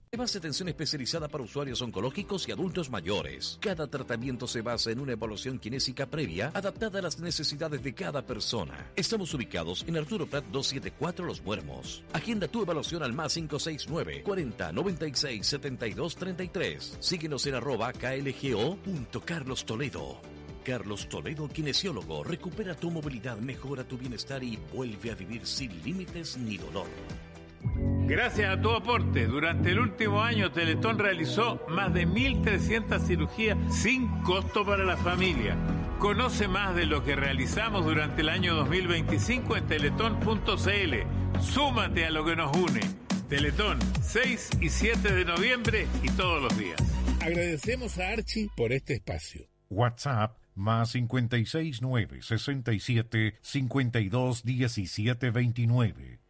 Además, atención especializada para usuarios oncológicos y adultos mayores. Cada tratamiento se basa en una evaluación kinésica previa adaptada a las necesidades de cada persona. Estamos ubicados en Arturo Prat 274 Los Muermos. Agenda tu evaluación al más 569 40 96 72 33. Síguenos en @klgo.carlostoledo. Carlos Toledo, kinesiólogo. Recupera tu movilidad, mejora tu bienestar y vuelve a vivir sin límites ni dolor. Gracias a tu aporte, durante el último año Teletón realizó más de 1.300 cirugías sin costo para la familia. Conoce más de lo que realizamos durante el año 2025 en teletón.cl. Súmate a lo que nos une. Teletón, 6 y 7 de noviembre y todos los días. Agradecemos a Archie por este espacio. WhatsApp más 569 67 52 17 29.